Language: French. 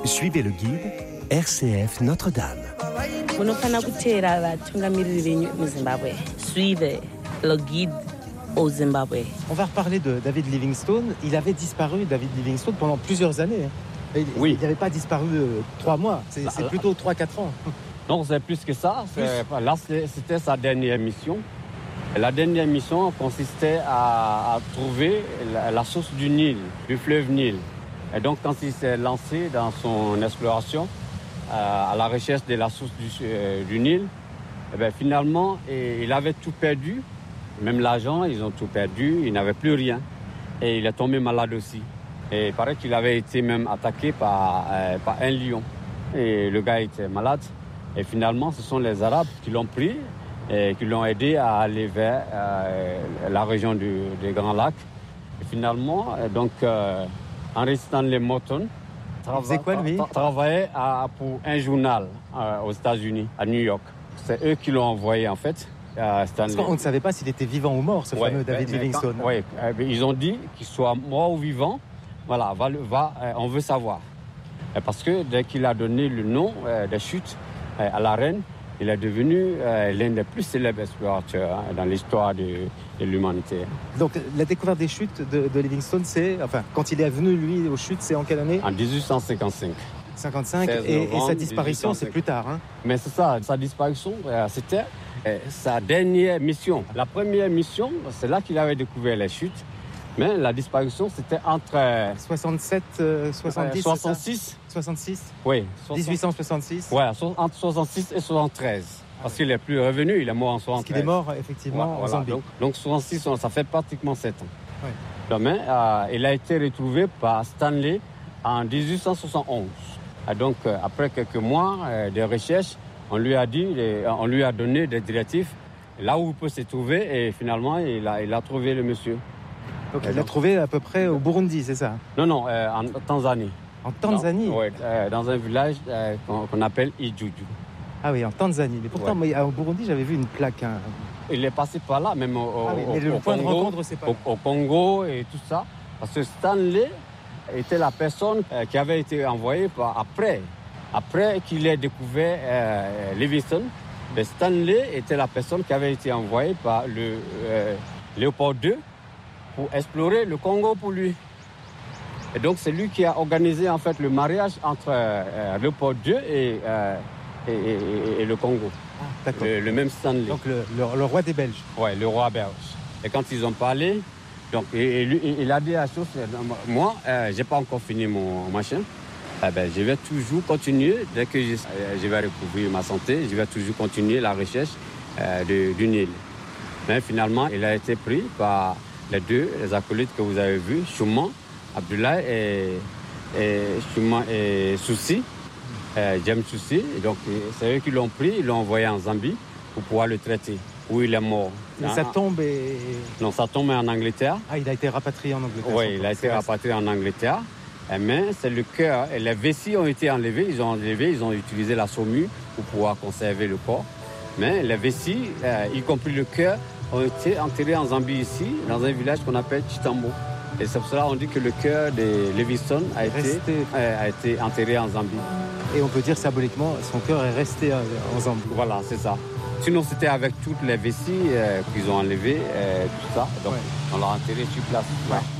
Suivez le guide RCF Notre-Dame. Suivez le guide au Zimbabwe. On va reparler de David Livingstone. Il avait disparu, David Livingstone, pendant plusieurs années. Oui. Il n'avait pas disparu 3 mois, c'est plutôt 3-4 ans. Non, c'est plus que ça. Là, c'était sa dernière mission. La dernière mission consistait à trouver la source du Nil, du fleuve Nil. Et donc, quand il s'est lancé dans son exploration à la recherche de la source du Nil, finalement, il avait tout perdu. Même l'argent, ils ont tout perdu. Il n'avait plus rien. Et il est tombé malade aussi. Et il paraît qu'il avait été même attaqué par un lion. Et le gars était malade. Et finalement, ce sont les Arabes qui l'ont pris et qui l'ont aidé à aller vers la région des Grands Lacs. Et finalement, Henry Stanley Morton travaillait pour un journal aux États-Unis, à New York. C'est eux qui l'ont envoyé, en fait. Parce qu'on ne savait pas s'il était vivant ou mort, ce fameux David Livingstone. Oui, ils ont dit qu'il soit mort ou vivant. Voilà, on veut savoir. Parce que dès qu'il a donné le nom des chutes à la reine, il est devenu l'un des plus célèbres explorateurs dans l'histoire de l'humanité. Donc la découverte des chutes de Livingstone, quand il est venu lui aux chutes, c'est en quelle année ? En 1855. 55 et sa disparition, 1855. C'est plus tard. Hein ? Mais c'est ça, sa disparition, c'était sa dernière mission. La première mission, c'est là qu'il avait découvert les chutes. Mais la disparition, c'était entre 67, 70, 66. 66 Oui. 1866 Oui, entre 66 et 73. Parce qu'il n'est plus revenu, il est mort en 73. Parce qu'il est mort, effectivement, en Zambie. Donc 66, ça fait pratiquement 7 ans. Oui. Mais il a été retrouvé par Stanley en 1871. Et donc, après quelques mois de recherche, on lui a donné des directives là où il peut se trouver. Et finalement, il a trouvé le monsieur. Donc il l'a trouvé à peu près au Burundi, c'est ça ? Non, en Tanzanie. En Tanzanie ? Oui, dans un village qu'on appelle Ijuju. Ah oui, en Tanzanie. Mais pourtant, au Burundi, j'avais vu une plaque. Hein. Il est passé par là, même au point Congo, de rencontre, c'est pas au Congo et tout ça. Parce que Stanley était la personne qui avait été envoyée après qu'il ait découvert Livingstone. Mais Stanley était la personne qui avait été envoyée par le Léopold II pour explorer le Congo pour lui. Et donc, c'est lui qui a organisé en fait le mariage entre Léopold II et le Congo. Ah, d'accord. Le même Stanley. Donc, le roi des Belges. Oui, le roi belge. Et quand ils ont parlé, donc, lui, il a dit la chose, moi, je n'ai pas encore fini mon machin. Je vais toujours continuer, dès que je vais recouvrir ma santé, je vais toujours continuer la recherche du Nil. Mais finalement, il a été pris par les acolytes que vous avez vus, Chouman, Abdoulaye et Soussi, James Soussi. Donc, c'est eux qui l'ont pris, ils l'ont envoyé en Zambie pour pouvoir le traiter, où il est mort. Mais sa tombe est... Non, sa tombe est en Angleterre. Ah, il a été rapatrié en Angleterre. Oui, il a été rapatrié en Angleterre. Mais c'est le cœur et les vessies ont été enlevés. Ils ont utilisé la saumure pour pouvoir conserver le corps. Mais les vessies, y compris le cœur, ont été enterrés en Zambie ici, dans un village qu'on appelle Chitambo. Et c'est pour cela qu'on dit que le cœur de Livingstone a été enterré en Zambie. Et on peut dire symboliquement, son cœur est resté en Zambie. Voilà, c'est ça. Sinon, c'était avec toutes les vessies qu'ils ont enlevées, tout ça. Donc, on l'a enterré sur place. Ouais.